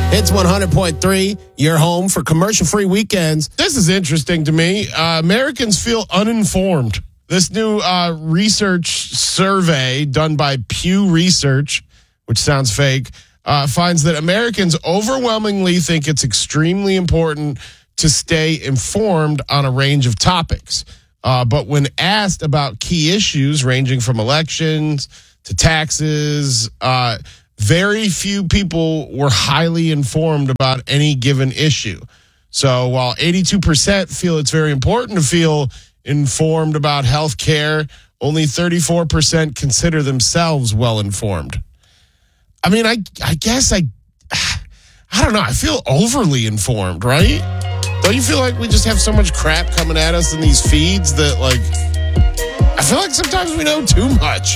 It's 100.3, your home for commercial-free weekends. This is interesting to me. Americans feel uninformed. This new research survey done by Pew Research, which sounds fake, finds that Americans overwhelmingly think it's extremely important to stay informed on a range of topics. But when asked about key issues ranging from elections to taxes, very few people were highly informed about any given issue. So while 82% feel it's very important to feel informed about health care, only 34% consider themselves well informed. I mean, I guess I don't know. I feel overly informed, right? Don't you feel like we just have so much crap coming at us in these feeds that, like, I feel like sometimes we know too much?